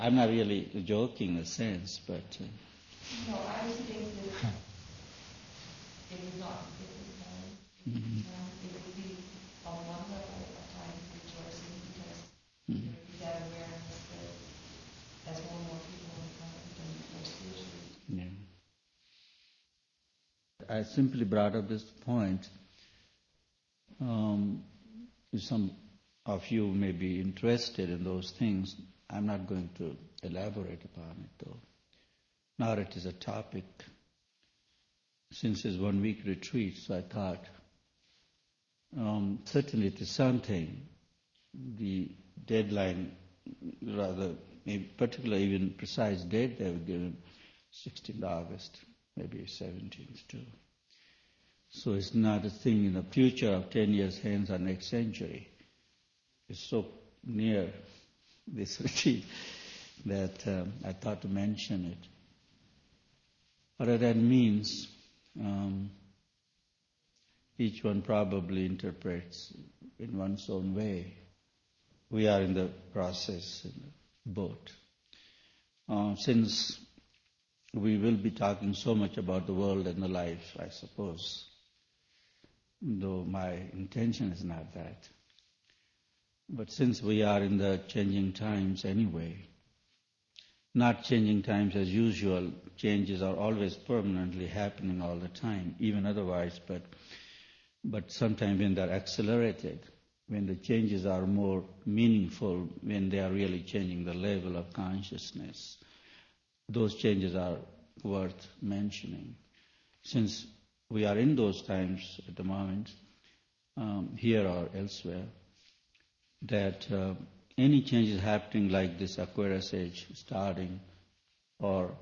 I'm not really joking in a sense, but... No, I was thinking that it would not be different. It would be on one level a time of rejoicing because there would be that awareness that as more and more people become more spiritually. Yeah. I simply brought up this point. If some of you may be interested in those things, I'm not going to elaborate upon it though. Now it is a topic. Since it's 1 week retreat, so I thought certainly it is something. The deadline, rather, maybe particular even precise date they were given, 16th August, maybe 17th too. So it's not a thing in the future of 10 years hence or next century. It's so near this retreat that I thought to mention it. What that means, each one probably interprets in one's own way. We are in the process, in the boat. Since we will be talking so much about the world and the life, I suppose, though my intention is not that. But since we are in the changing times anyway, not changing times as usual, changes are always permanently happening all the time, even otherwise, but sometimes when they're accelerated, when the changes are more meaningful, when they are really changing the level of consciousness, those changes are worth mentioning. Since we are in those times at the moment, here or elsewhere, that any changes happening like this Aquarius age starting or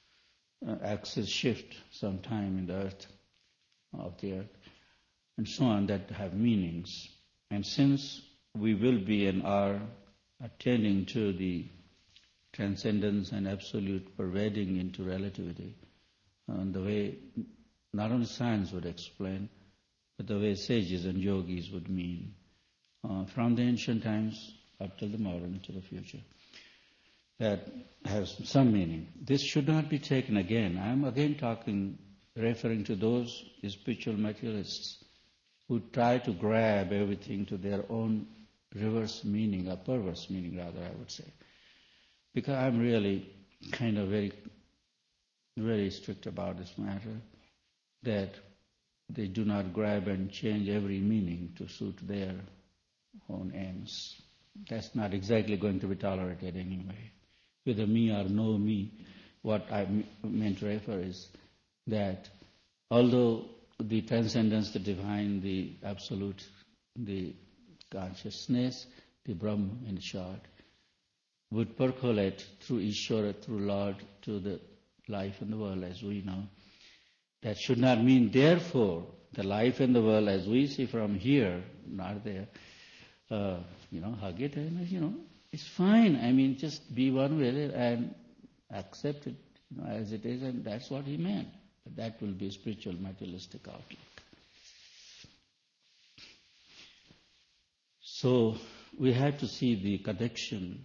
axis shift sometime in the earth, of the earth, and so on, that have meanings. And since we will be and are attending to the transcendence and absolute pervading into relativity, the way not only science would explain, but the way sages and yogis would mean, from the ancient times up till the modern, to the future, that has some meaning. This should not be taken again. I'm again referring to those spiritual materialists who try to grab everything to their own reverse meaning, or perverse meaning rather, I would say. Because I'm really kind of very, very strict about this matter, that they do not grab and change every meaning to suit their own ends. That's not exactly going to be tolerated anyway. Whether me or no me, what I meant to refer is that although the transcendence, the divine, the absolute, the consciousness, the Brahman in short, would percolate through Ishvara, through Lord, to the life in the world as we know. That should not mean, therefore, the life in the world as we see from here, not there, hug it and, it's fine. I mean, just be one with it and accept it as it is, and that's what he meant. But that will be a spiritual materialistic outlook. So we have to see the connection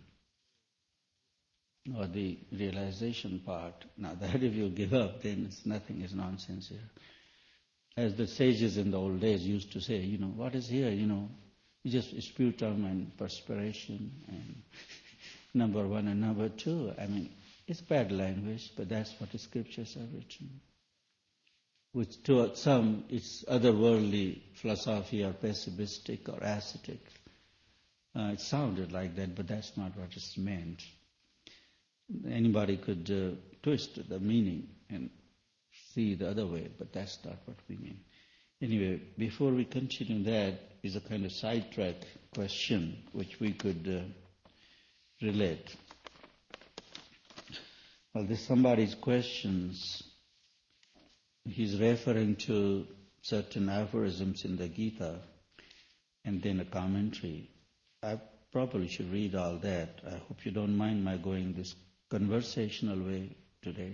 or the realization part. Now that if you give up, then nothing is nonsense here. As the sages in the old days used to say, what is here, it's just sputum and perspiration and number one and number two. I mean, it's bad language, but that's what the scriptures have written. Which to some, it's otherworldly philosophy or pessimistic or ascetic. It sounded like that, but that's not what it's meant. Anybody could twist the meaning and see the other way, but that's not what we mean. Anyway, before we continue, that is a kind of sidetrack question which we could relate. Well, this somebody's questions, he's referring to certain aphorisms in the Gita and then a commentary. I probably should read all that. I hope you don't mind my going this conversational way today.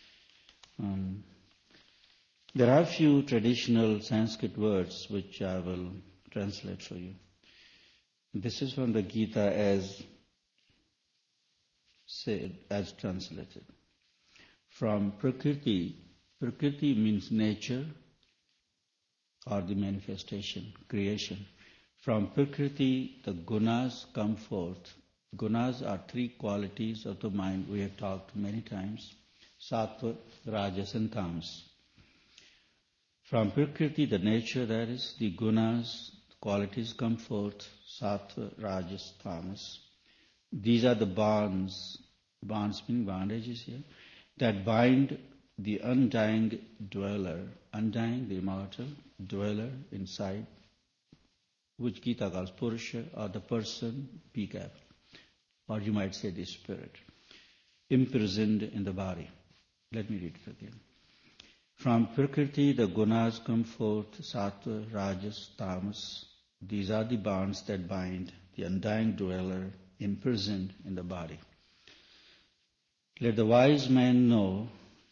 There are a few traditional Sanskrit words which I will translate for you. This is from the Gita as said as translated. From Prakriti, Prakriti means nature or the manifestation, creation. From Prakriti, the gunas come forth. Gunas are three qualities of the mind. We have talked many times. Sattva, Rajas and Tamas. From Prakriti, the nature, that is, the gunas, qualities come forth. Sattva, Rajas, Tamas. These are the bonds meaning bondages here, that bind the undying dweller, undying, the immortal dweller inside, which Gita calls Purusha, or the person, P capital, or you might say the spirit, imprisoned in the body. Let me read it again. From Prakriti, the gunas come forth, Sattva, Rajas, Tamas. These are the bonds that bind the undying dweller, imprisoned in the body. Let the wise man know,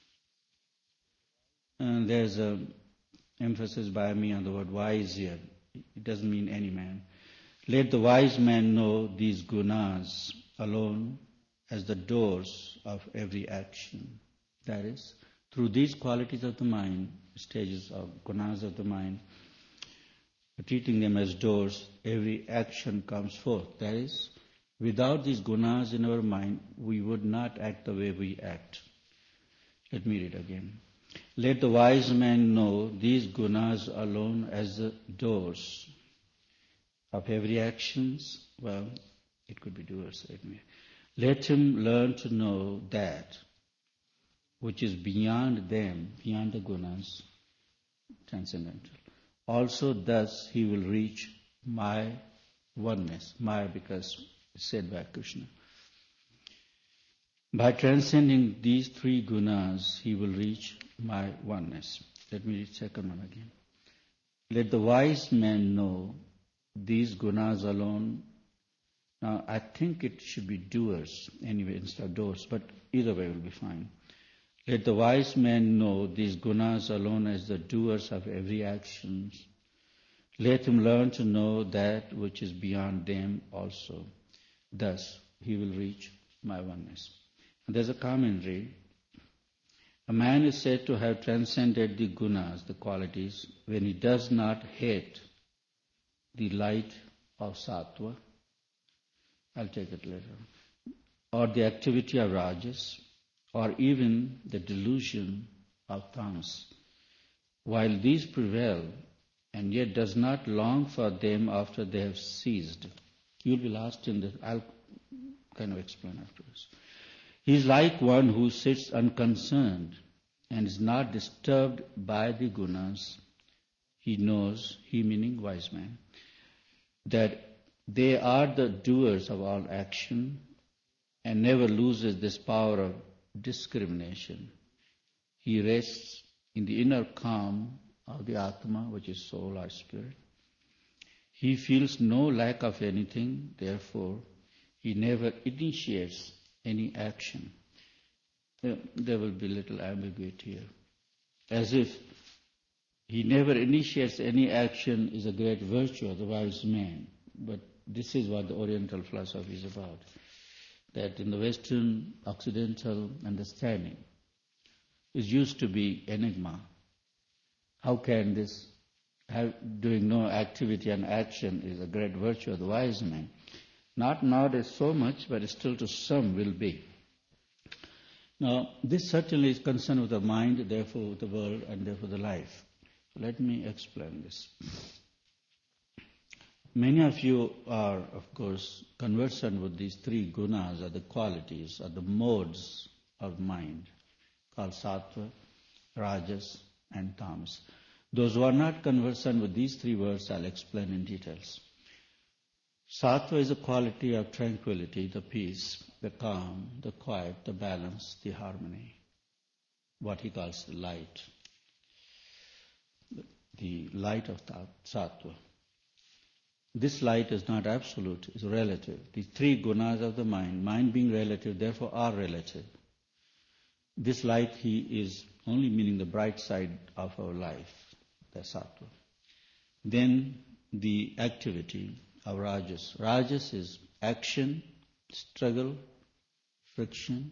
and there's an emphasis by me on the word wise here. It doesn't mean any man. Let the wise man know these gunas alone as the doors of every action. That is, through these qualities of the mind, stages of gunas of the mind, treating them as doors, every action comes forth. That is, without these gunas in our mind, we would not act the way we act. Let me read again. Let the wise man know these gunas alone as the doors of every actions. Well, it could be doers. Let him learn to know that which is beyond them, beyond the gunas, transcendental. Also thus he will reach my oneness. My, because it's said by Krishna. By transcending these three gunas, he will reach my oneness. Let me read second one again. Let the wise man know these gunas alone. Now, I think it should be doers anyway instead of doors, but either way will be fine. Let the wise man know these gunas alone as the doers of every action. Let him learn to know that which is beyond them also. Thus, he will reach my oneness. And there's a commentary. A man is said to have transcended the gunas, the qualities, when he does not hate the light of sattva. I'll take it later. Or the activity of rajas, or even the delusion of tamas. While these prevail, and yet does not long for them after they have ceased. You'll be lost in this. I'll kind of explain afterwards. He is like one who sits unconcerned and is not disturbed by the gunas. He knows, he meaning wise man, that they are the doers of all action and never loses this power of discrimination. He rests in the inner calm of the Atma, which is soul or spirit. He feels no lack of anything, therefore he never initiates any action. There will be little ambiguity here. As if he never initiates any action is a great virtue of the wise man. But this is what the Oriental philosophy is about. That in the Western, Occidental understanding is used to be enigma. How can this doing no activity and action is a great virtue of the wise man? Not nowadays so much, but still to some will be. Now, this certainly is concerned with the mind, therefore with the world, and therefore the life. Let me explain this. Many of you are, of course, conversant with these three gunas, or the qualities, or the modes of mind, called sattva, rajas, and tamas. Those who are not conversant with these three words, I'll explain in details. Sattva is a quality of tranquility, the peace, the calm, the quiet, the balance, the harmony, what he calls the light of sattva. This light is not absolute, it's relative. The three gunas of the mind being relative, therefore are relative. This light, he is only meaning the bright side of our life, the sattva. Then the activity of rajas. Rajas is action, struggle, friction.